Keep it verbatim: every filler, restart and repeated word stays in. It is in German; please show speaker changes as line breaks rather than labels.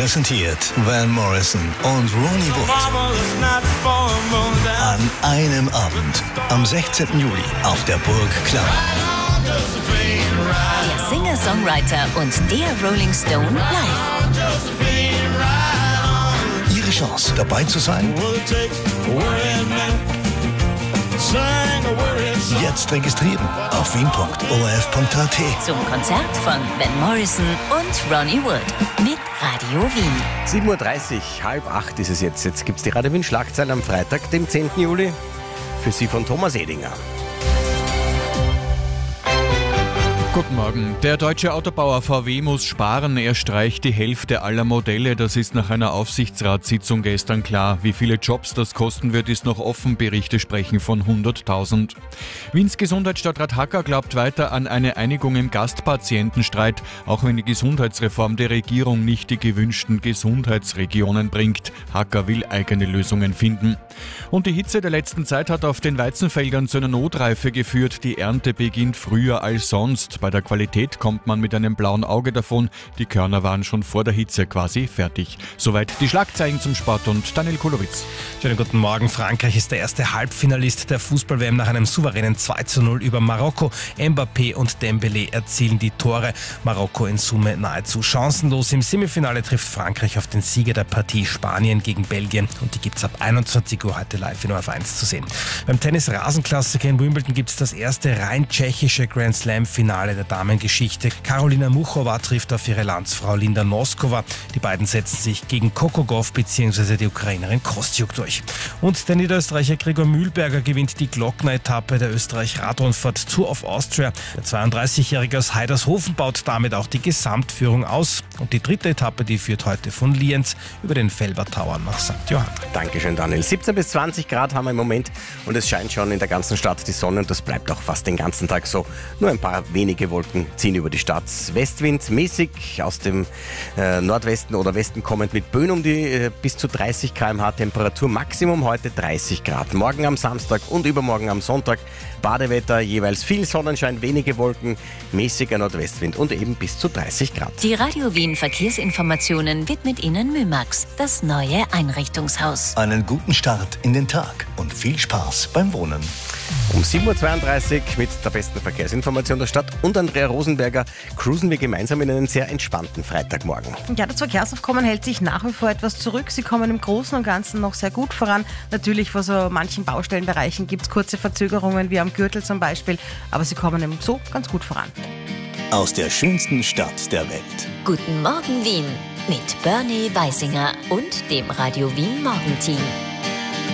präsentiert Van Morrison und Ronnie Wood an einem Abend am sechzehnten Juli auf der Burg Klamm.
Der Singer-Songwriter und der Rolling Stone live.
Ihre Chance, dabei zu sein? Jetzt registrieren auf wien punkt o r f punkt a t.
Zum Konzert von Van Morrison und Ronnie Wood mit Radio Wien.
sieben Uhr dreißig, halb acht ist es jetzt. Jetzt gibt es die Radio Wien Schlagzeilen am Freitag, dem zehnten Juli. Für Sie von Thomas Edinger.
Guten Morgen. Der deutsche Autobauer V W muss sparen. Er streicht die Hälfte aller Modelle. Das ist nach einer Aufsichtsratssitzung gestern klar. Wie viele Jobs das kosten wird, ist noch offen. Berichte sprechen von hunderttausend. Wiens Gesundheitsstadtrat Hacker glaubt weiter an eine Einigung im Gastpatientenstreit, auch wenn die Gesundheitsreform der Regierung nicht die gewünschten Gesundheitsregionen bringt. Hacker will eigene Lösungen finden. Und die Hitze der letzten Zeit hat auf den Weizenfeldern zu einer Notreife geführt. Die Ernte beginnt früher als sonst. Bei der Qualität kommt man mit einem blauen Auge davon. Die Körner waren schon vor der Hitze quasi fertig. Soweit die Schlagzeilen zum Sport und Daniel Kulowitz.
Schönen guten Morgen. Frankreich ist der erste Halbfinalist der Fußball-W M nach einem souveränen zwei zu null über Marokko. Mbappé und Dembélé erzielen die Tore. Marokko in Summe nahezu chancenlos. Im Semifinale trifft Frankreich auf den Sieger der Partie Spanien gegen Belgien. Und die gibt es ab einundzwanzig Uhr heute live in O R F eins zu sehen. Beim Tennis-Rasenklassiker in Wimbledon gibt es das erste rein tschechische Grand Slam-Finale der Damengeschichte. Karolina Muchova trifft auf ihre Landsfrau Linda Noskova. Die beiden setzen sich gegen Coco Gauff bzw. die Ukrainerin Kostyuk durch. Und der Niederösterreicher Gregor Mühlberger gewinnt die Glockner-Etappe der Österreich-Radrundfahrt Tour of Austria. Der zweiunddreißigjährige aus Heidershofen baut damit auch die Gesamtführung aus. Und die dritte Etappe, die führt heute von Lienz über den Felber Tower nach Sankt Johann.
Dankeschön, Daniel. siebzehn bis zwanzig Grad haben wir im Moment und es scheint schon in der ganzen Stadt die Sonne und das bleibt auch fast den ganzen Tag so. Nur ein paar wenige Wolken ziehen über die Stadt. Westwind mäßig aus dem äh, Nordwesten oder Westen kommend mit Böen um die äh, bis zu dreißig Kilometer pro Stunde. Temperatur Maximum heute dreißig Grad. Morgen am Samstag und übermorgen am Sonntag Badewetter, jeweils viel Sonnenschein, wenige Wolken, mäßiger Nordwestwind und eben bis zu dreißig Grad.
Die Radio Wien Verkehrsinformationen widmet Ihnen Mümax, das neue Einrichtungshaus.
Einen guten Start in den Tag und viel Spaß beim Wohnen.
Um sieben Uhr zweiunddreißig mit der besten Verkehrsinformation der Stadt und Andrea Rosenberger cruisen wir gemeinsam in einen sehr entspannten Freitagmorgen.
Ja, das Verkehrsaufkommen hält sich nach wie vor etwas zurück. Sie kommen im Großen und Ganzen noch sehr gut voran. Natürlich vor so manchen Baustellenbereichen gibt es kurze Verzögerungen, wie am Gürtel zum Beispiel, aber sie kommen eben so ganz gut voran.
Aus der schönsten Stadt der Welt.
Guten Morgen Wien mit Bernie Weisinger und dem Radio Wien Morgenteam.